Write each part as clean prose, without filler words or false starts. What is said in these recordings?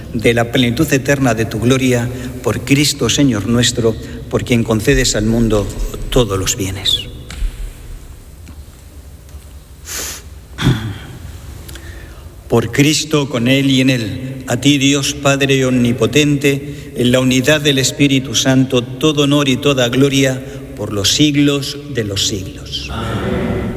de la plenitud eterna de tu gloria, por Cristo Señor nuestro, por quien concedes al mundo todos los bienes. Por Cristo, con Él y en Él, a ti Dios Padre omnipotente, en la unidad del Espíritu Santo, todo honor y toda gloria por los siglos de los siglos. Amén.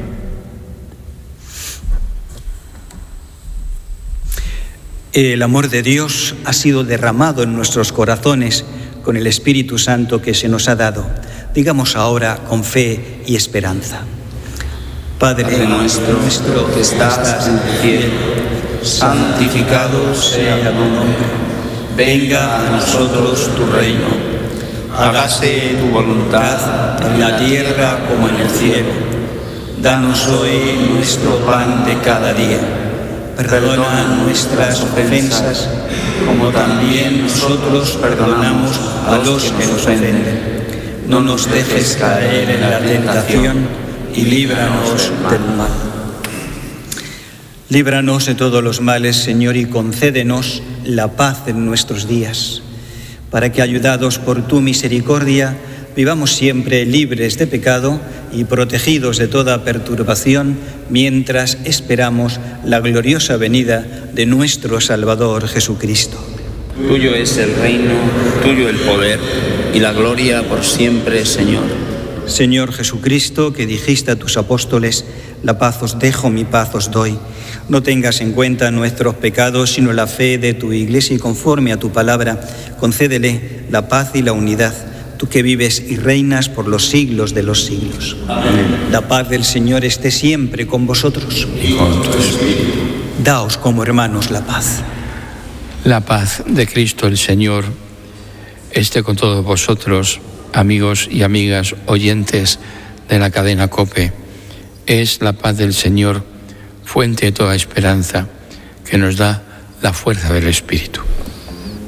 El amor de Dios ha sido derramado en nuestros corazones con el Espíritu Santo que se nos ha dado. Digamos ahora con fe y esperanza. Padre nuestro que estás en el cielo, santificado sea tu nombre. Venga a nosotros tu reino. Hágase tu voluntad en la tierra como en el cielo. Danos hoy nuestro pan de cada día. Perdona nuestras ofensas, como también nosotros perdonamos a los que nos ofenden. No nos dejes caer en la tentación y líbranos del mal. Líbranos de todos los males, Señor, y concédenos la paz en nuestros días, para que, ayudados por tu misericordia, vivamos siempre libres de pecado y protegidos de toda perturbación, mientras esperamos la gloriosa venida de nuestro Salvador Jesucristo. Tuyo es el reino, tuyo el poder y la gloria por siempre, Señor. Señor Jesucristo, que dijiste a tus apóstoles: la paz os dejo, mi paz os doy. No tengas en cuenta nuestros pecados, sino la fe de tu Iglesia, y conforme a tu palabra, concédele la paz y la unidad. Tú que vives y reinas por los siglos de los siglos. Amén. La paz del Señor esté siempre con vosotros. Y con tu espíritu. Daos como hermanos la paz. La paz de Cristo el Señor esté con todos vosotros, amigos y amigas oyentes de la cadena COPE. Es la paz del Señor, fuente de toda esperanza, que nos da la fuerza del Espíritu.